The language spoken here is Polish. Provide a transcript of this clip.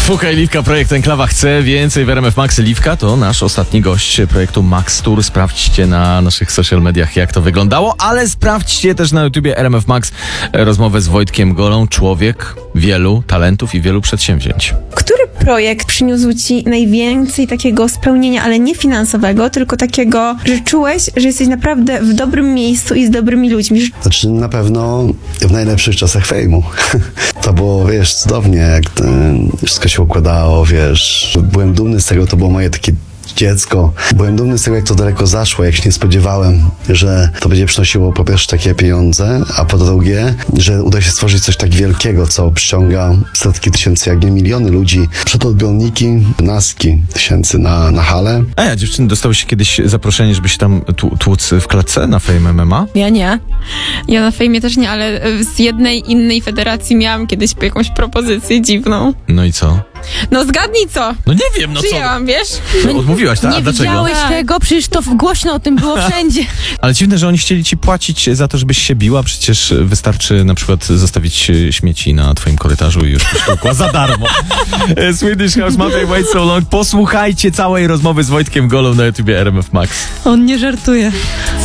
Fuka i Liwka, projekt Enklawa chce więcej w RMF Max. Liwka to nasz ostatni gość projektu Max Tour. Sprawdźcie na naszych social mediach, jak to wyglądało, ale sprawdźcie też na YouTubie RMF Max rozmowę z Wojtkiem Golą. Człowiek wielu talentów i wielu przedsięwzięć. Który projekt przyniósł ci najwięcej takiego spełnienia, ale nie finansowego, tylko takiego, że czułeś, że jesteś naprawdę w dobrym miejscu i z dobrymi ludźmi? Znaczy na pewno w najlepszych czasach fejmu. To było, wiesz, cudownie, jak wszystko się układało, wiesz. Byłem dumny z tego, to było moje takie dziecko. Byłem dumny z tego, jak to daleko zaszło, jak się nie spodziewałem, że to będzie przynosiło po pierwsze takie pieniądze, a po drugie, że uda się stworzyć coś tak wielkiego, co przyciąga setki tysięcy, jak nie miliony ludzi przed odbiorniki, naski tysięcy na halę. A dziewczyny, dostałyście kiedyś zaproszenie, żeby się tam tłuc w klatce na Fame MMA? Ja nie. Ja na fejmie też nie, ale z jednej innej federacji miałam kiedyś jakąś propozycję dziwną. No i co? No zgadnij co? No nie wiem, no co? Przyjęłam, wiesz? No, odmówiłaś, tak? A Nie dlaczego? widziałeś tego? Przecież to głośno o tym było wszędzie. Ale dziwne, że oni chcieli ci płacić za to, żebyś się biła. Przecież wystarczy na przykład zostawić śmieci na twoim korytarzu i już sztukła za darmo. Swedish House Mafia, Wait So Long. Posłuchajcie całej rozmowy z Wojtkiem Golą na YouTubie RMF Max. On nie żartuje.